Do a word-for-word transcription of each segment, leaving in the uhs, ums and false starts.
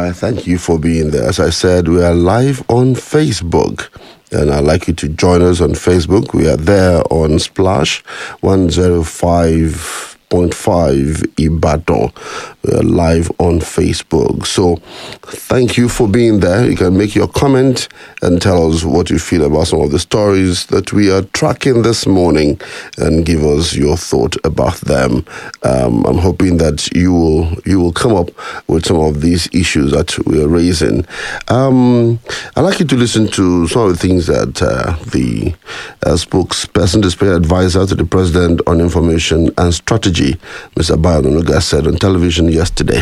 I thank you for being there. As I said, we are live on Facebook. And I'd like you to join us on Facebook. We are there on Splash one oh five point five Ibadan. We are live on Facebook. So thank you for being there. You can make your comment and tell us what you feel about some of the stories that we are tracking this morning and give us your thought about them. Um, I'm hoping that you will you will come up with some of these issues that we are raising. Um, I'd like you to listen to some of the things that uh, the uh, spokesperson, the special advisor to the President on Information and Strategy, Mister Bayo Onanuga, said on television yesterday.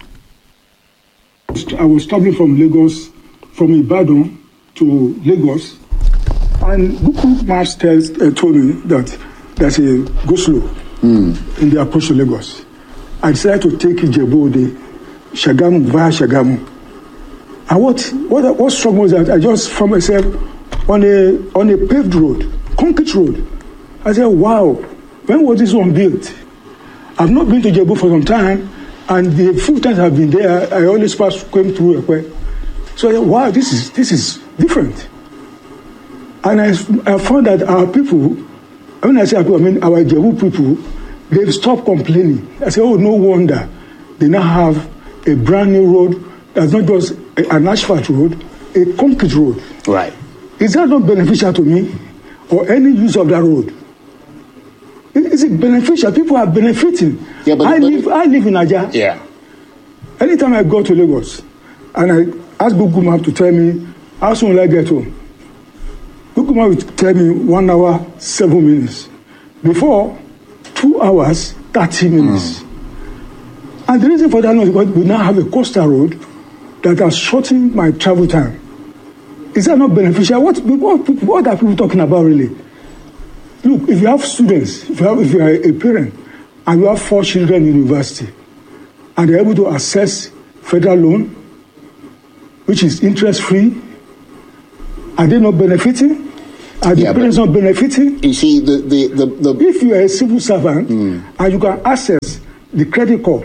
I was traveling from Lagos, from Ibadan to Lagos, and Google Maps tells, uh, told me that there's a go-slow mm. in the approach to Lagos. I decided to take Ijebu-Ode, Shagamu, via Shagamu. And what, what, what struck me was that I just found myself on a, on a paved road, concrete road. I said, wow, when was this one built? I've not been to Ijebu for some time, and the few times I've been there, I always pass came through Ekwe. So I said, wow, this is this is different. And I, I found that our people, when I say our people, I mean our Ijebu people, they've stopped complaining. I said, oh, no wonder they now have a brand new road that's not just a, an asphalt road, a concrete road. Right. Is that not beneficial to me or any use of that road? Is it beneficial? People are benefiting. Yeah, but, I but, live I live in Aja. Yeah. Anytime I go to Lagos and I ask Google Map to tell me how soon will I get home, Google Map will tell me one hour, seven minutes. Before, two hours, thirty minutes. Mm. And the reason for that is because we now have a coastal road that has shortened my travel time. Is that not beneficial? What, what, what are people talking about really? Look, if you have students, if you, have, if you are a parent, and you have four children in university, and they're able to access federal loan, which is interest-free, are they not benefiting? Are the yeah, parents not benefiting? You see, the... the, the, the... If you are a civil servant, mm. and you can access the credit card,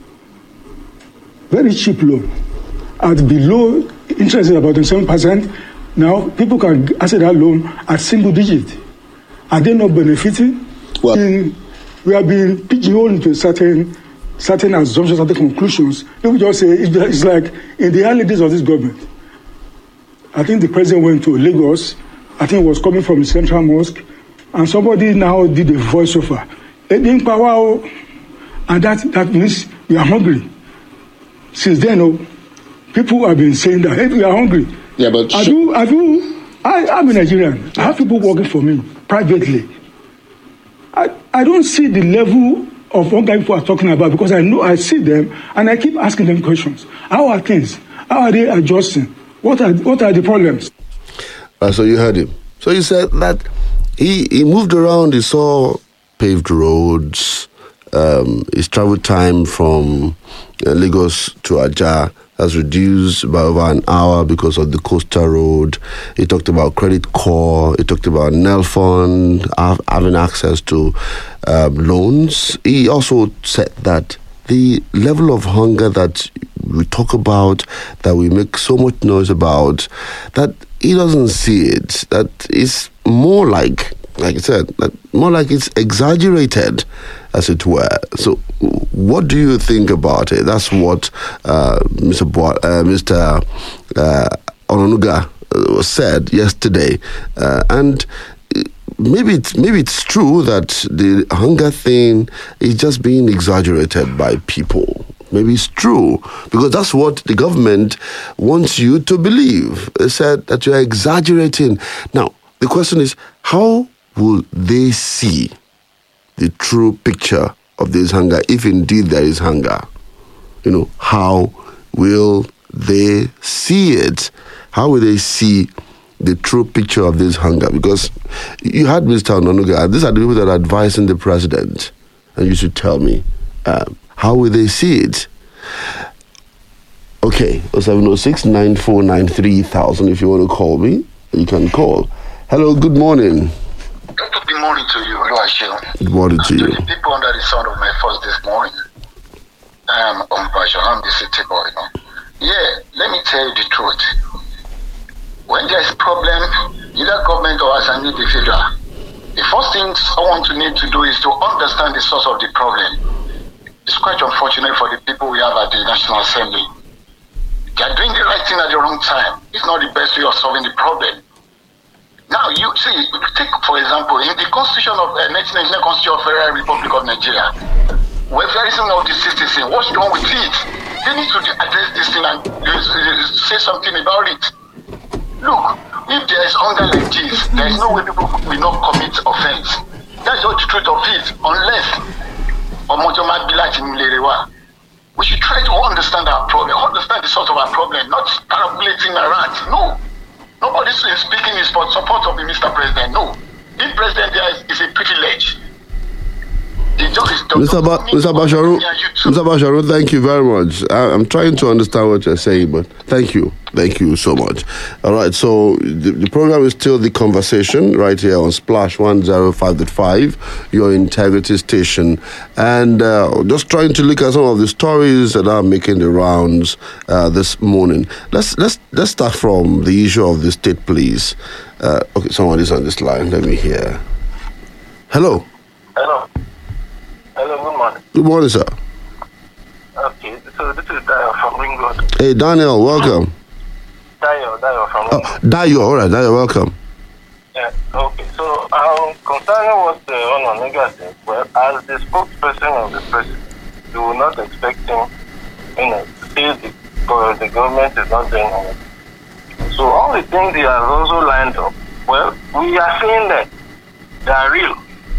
very cheap loan, at below interest is about seven percent, now people can access that loan at single digit. Are they not benefiting? Well, in, we have been pigeonholed into certain certain assumptions, certain conclusions. People just say it's like in the early days of this government. I think the president went to Lagos. I think it was coming from the Central Mosque, and somebody now did a voiceover. And that that means we are hungry. Since then, oh, people have been saying that hey, we are hungry. Yeah, but have you? Have you? I, I'm a Nigerian. I have people working for me privately. I, I don't see the level of hunger people are talking about because I know I see them and I keep asking them questions. How are things? How are they adjusting? What are what are the problems? Uh, so you heard him. So he said that he, he moved around, he saw paved roads, um, his travel time from uh, Lagos to Aja has reduced by over an hour because of the coastal road. He talked about credit core. He talked about Nelfund having access to um, loans. He also said that the level of hunger that we talk about, that we make so much noise about, that he doesn't see it. That is more like, like I said, that more like it's exaggerated, as it were. So what do you think about it? That's what uh, Mister Bo- uh, Mister Uh, Onanuga uh, said yesterday. Uh, and maybe it's, maybe it's true that the hunger thing is just being exaggerated by people. Maybe it's true, because that's what the government wants you to believe. They said that you're exaggerating. Now, the question is, how will they see the true picture of this hunger, if indeed there is hunger? You know, how will they see it? How will they see the true picture of this hunger? Because you had Mister Onanuga, these are the people that are advising the president, and you should tell me, uh, how will they see it? Okay, seven oh six, nine four nine, three thousand, if you want to call me, you can call. Hello, good morning. Good morning to you, Oluwaseun. Good morning to you. To the people under the sound of my voice this morning, I am Umbasha, I'm the city boy. You know. Yeah, let me tell you the truth. When there's a problem, either government or as an individual, the first thing someone to need to do is to understand the source of the problem. It's quite unfortunate for the people we have at the National Assembly. They are doing the right thing at the wrong time. It's not the best way of solving the problem. Now, you see, take, for example, in the Constitution of uh, nineteen ninety-nine Constitution of Federal Republic of Nigeria, welfareism of the citizen, what's wrong with it? They need to address this thing and uh, say something about it. Look, if there is hunger like this, there is no way people will not commit offense. That's just the truth of it, unless we should try to understand our problem, understand the source of our problem, not parabolating around. No. Nobody is speaking in support of the Mister President. No. Being president there is, is a privilege. Mister Ba- Mister Basharu, Mister Basharu, thank you very much. I, I'm trying to understand what you're saying, but thank you. Thank you so much. All right, so the, the program is still The Conversation right here on Splash one oh five point five, your integrity station. And uh, just trying to look at some of the stories that are making the rounds uh, this morning. Let's, let's, let's start from the issue of the state police. Uh, okay, someone is on this line. Let me hear. Hello. Hello. Hello, good morning. Good morning, sir. Okay, so this is Daniel from Ringwood. Hey, Daniel, welcome. Daniel, Daniel from Oh, Ringwood. Dayo, all right, Dayo, welcome. Yeah, okay, so um, concerning what uh, Ononega said, well, as the spokesperson of the president, you will not expect him, you know, to say the, uh, the government is not doing anything. So all the things he has also lined up, well, we are seeing that they are real.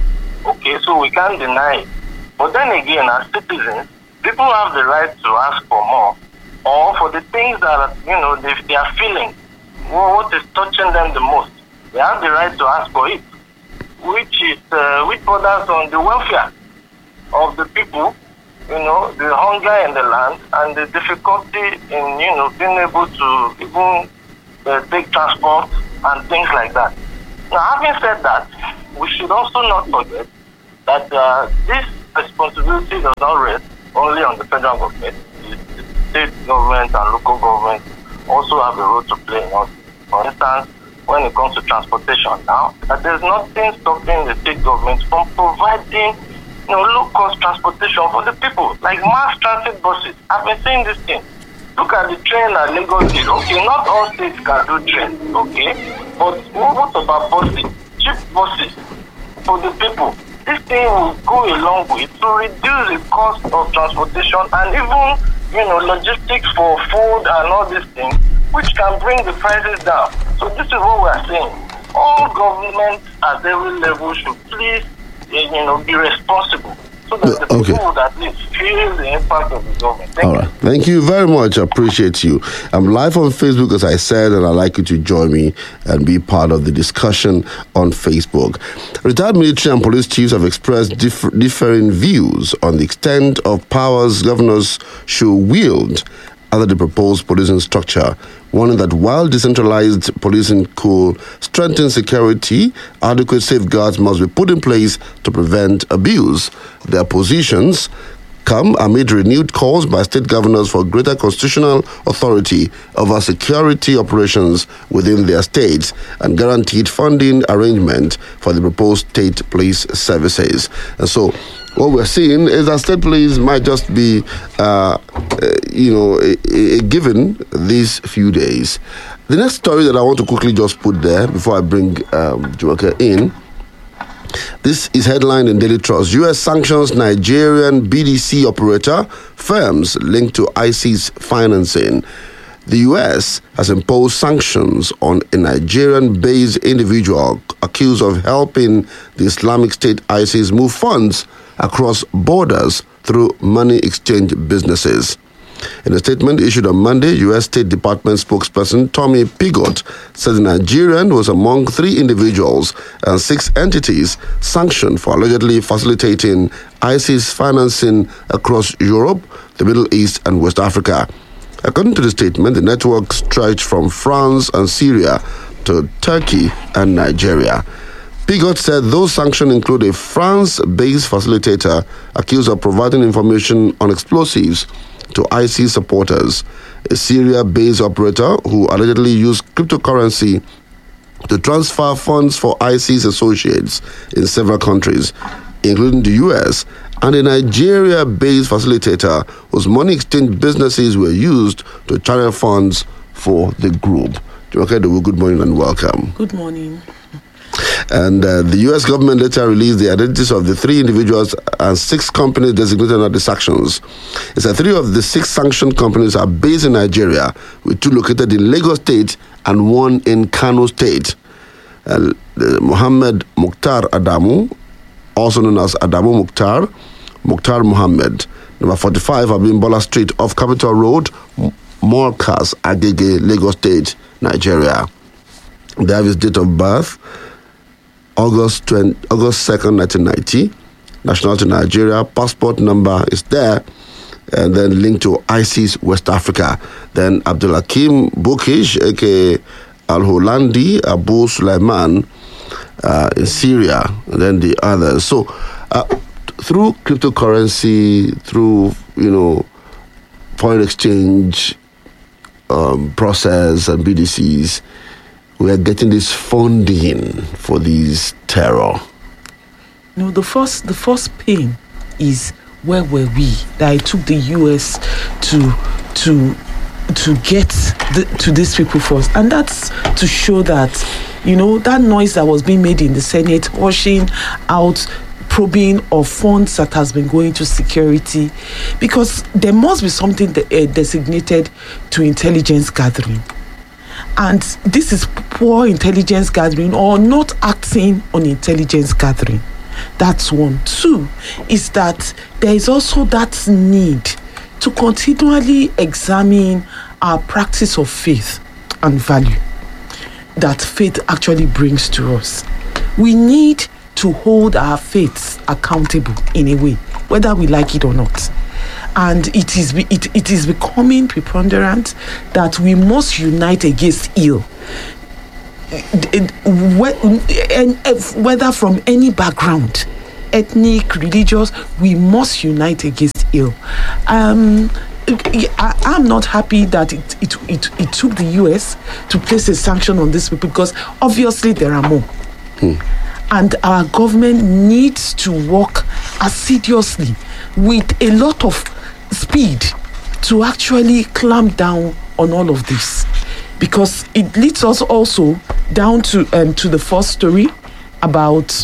Okay, so we can't deny it. But then again, as citizens, people have the right to ask for more, or for the things that, you know, they, they are feeling, what is touching them the most. They have the right to ask for it, which is uh, which borders on the welfare of the people, you know, the hunger in the land, and the difficulty in, you know, being able to even uh, take transport and things like that. Now, having said that, we should also not forget that uh, this responsibility does not rest only on the federal government. The state government and local government also have a role to play in all. For instance, when it comes to transportation now, that there's nothing stopping the state government from providing, you know, low-cost transportation for the people, like mass transit buses. I've been saying this thing. Look at the train at Lagos State. Okay, not all states can do train, okay? But what about buses? Cheap buses for the people. This thing will go a long way to reduce the cost of transportation and even, you know, logistics for food and all these things, which can bring the prices down. So this is what we are saying. All governments at every level should please, you know, be responsible, so that the Okay. people would at least feel the impact of the government. Thank All you. right. Thank you very much. I appreciate you. I'm live on Facebook, as I said, and I'd like you to join me and be part of the discussion on Facebook. Retired military and police chiefs have expressed differ- differing views on the extent of powers governors should wield under the proposed policing structure, warning that while decentralized policing could strengthen security, adequate safeguards must be put in place to prevent abuse. Their positions come amid renewed calls by state governors for greater constitutional authority over security operations within their states and guaranteed funding arrangement for the proposed state police services. And so, what we're seeing is that state police might just be, uh, uh, you know, a, a given these few days. The next story that I want to quickly just put there before I bring um, Jumoke in. This is headlined in Daily Trust. U S sanctions Nigerian B D C operator firms linked to ISIS financing. The U S has imposed sanctions on a Nigerian-based individual accused of helping the Islamic State ISIS move funds across borders through money exchange businesses. In a statement issued on Monday, U S State Department spokesperson Tommy Pigott said the Nigerian was among three individuals and six entities sanctioned for allegedly facilitating ISIS financing across Europe, the Middle East, and West Africa. According to the statement, the network stretched from France and Syria to Turkey and Nigeria. Pigott said those sanctions include a France-based facilitator accused of providing information on explosives to ISIS supporters, a Syria-based operator who allegedly used cryptocurrency to transfer funds for ISIS associates in several countries, including the U S, and a Nigeria-based facilitator whose money exchange businesses were used to channel funds for the group. Good morning and welcome. Good morning. And uh, the U S government later released the identities of the three individuals and six companies designated under the sanctions. It said three of the six sanctioned companies are based in Nigeria, with two located in Lagos State and one in Kano State. Uh, Mohammed Mukhtar Adamu, also known as Adamu Mukhtar, Mukhtar Mohammed, number forty-five, Abimbola Street off Capitol Road, Morkas, Agege, Lagos State, Nigeria. They have his date of birth, August twentieth, August second, nineteen ninety. Nationality Nigeria. Passport number is there. And then linked to ISIS West Africa. Then Abdulhakim Bukish, aka Al Holandi, Abu Sulaiman uh, in Syria, and then the others. So uh, through cryptocurrency, through, you know, foreign exchange um, process and B D Cs, we are getting this funding for these terror. No, the first the first pain is, where were we that it took the U S to to to get the, to these people first? And that's to show that, you know, that noise that was being made in the Senate, washing out probing of funds that has been going to security, because there must be something that, uh, designated to intelligence gathering. And this is poor intelligence gathering or not acting on intelligence gathering. That's one. Two is that there is also that need to continually examine our practice of faith and value that faith actually brings to us. We need to hold our faiths accountable in a way, whether we like it or not. And it is it, it is becoming preponderant that we must unite against ill. Whether from any background, ethnic, religious, we must unite against ill. Um, I, I'm not happy that it, it, it, it took the U S to place a sanction on this people, because obviously there are more. Hmm. And our government needs to work assiduously with a lot of speed to actually clamp down on all of this, because it leads us also down to um, to the first story about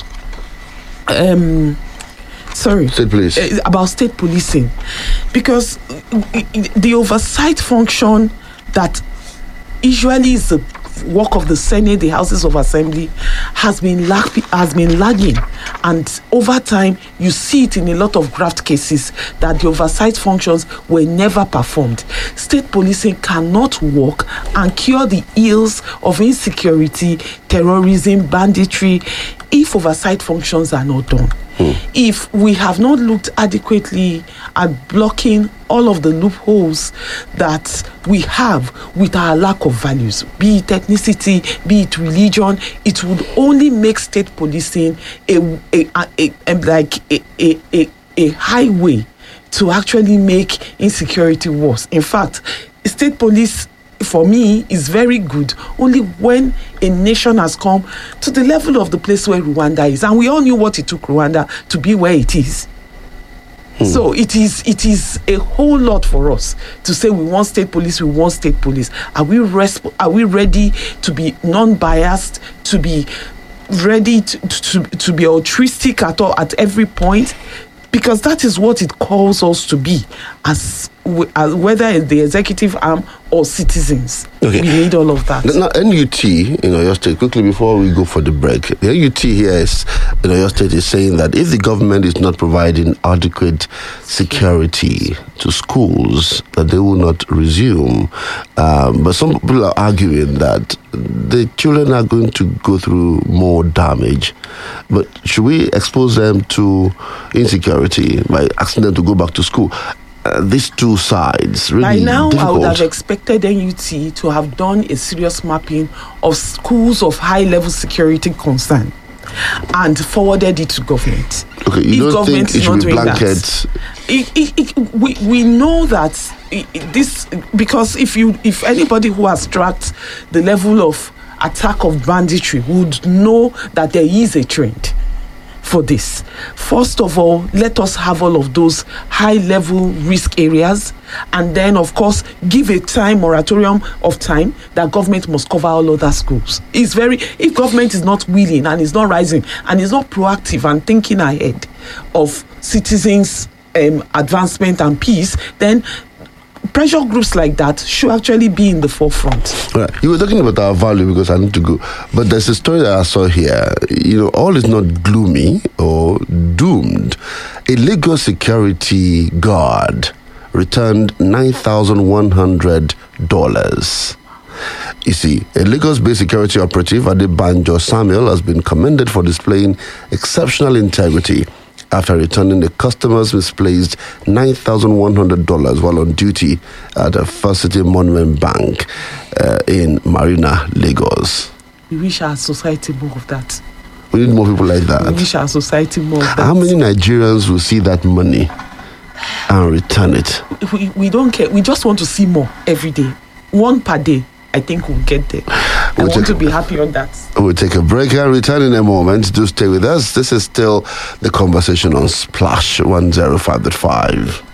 um sorry state police. Uh, about state policing, because the oversight function that usually is the work of the Senate, the Houses of Assembly, has been lag- has been lagging, and over time you see it in a lot of graft cases that the oversight functions were never performed. State policing cannot work and cure the ills of insecurity, terrorism, banditry if oversight functions are not done. Hmm. If we have not looked adequately at blocking all of the loopholes that we have with our lack of values, be it ethnicity, be it religion, it would only make state policing a, a, a, a like a, a, a, a highway to actually make insecurity worse. In fact, state police, for me, is very good only when a nation has come to the level of the place where Rwanda is, and we all knew what it took Rwanda to be where it is. Hmm. So it is it is a whole lot for us to say we want state police, we want state police. Are we resp- Are we ready to be non-biased, to be ready to, to, to be altruistic at all at every point? Because that is what it calls us to be, as, as whether it's the executive arm or citizens. Okay. We need all of that. Now, N U T in Oyo State, quickly before we go for the break, the N U T here is, in Oyo State is saying that if the government is not providing adequate security to schools, that they will not resume. Um, but some people are arguing that the children are going to go through more damage. But should we expose them to insecurity by asking them to go back to school? Uh, these two sides really by now difficult. I would have expected N U T to have done a serious mapping of schools of high level security concern, and forwarded it to government. Okay, you don't think it should be blankets? It, it, it, we, we know that it, it- this, because if you if anybody who has tracked the level of attack of banditry would know that there is a trend for this. First of all, let us have all of those high level risk areas, and then of course give a time moratorium of time that government must cover all other schools. It's very, if government is not willing and is not rising and is not proactive and thinking ahead of citizens um, advancement and peace, then pressure groups like that should actually be in the forefront. Right. You were talking about our value because I need to go. But there's a story that I saw here. You know, all is not gloomy or doomed. A Lagos security guard returned nine thousand one hundred dollars. You see, a Lagos-based security operative, Adebanjo Samuel, has been commended for displaying exceptional integrity after returning the customer's misplaced nine thousand one hundred dollars while on duty at a First City Monument Bank uh, in Marina, Lagos. We wish our society more of that. We need more people like We that. wish our society more of that. How many Nigerians will see that money and return it? we, we don't care. We just want to see more every day. One per day. I think we'll get there. I We'll want take- to be happy on that. We'll take a break and return in a moment. Do stay with us. This is still the conversation on Splash one oh five point five.